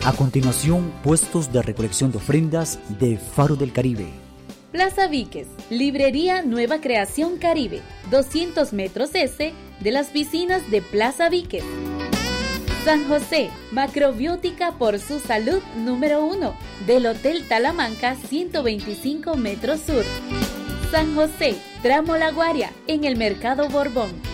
A continuación, puestos de recolección de ofrendas de Faro del Caribe. Plaza Víquez, Librería Nueva Creación Caribe, 200 metros S de las piscinas de Plaza Víquez. San José, macrobiótica por su salud número 1, del Hotel Talamanca, 125 metros sur. San José, tramo La Guaria, en el Mercado Borbón.